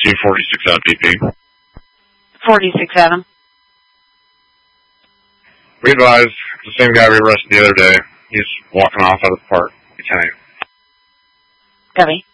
246 out DP. 46 Adam. We advise the same guy we arrested the other day. He's walking off out of the park. Lieutenant. Copy.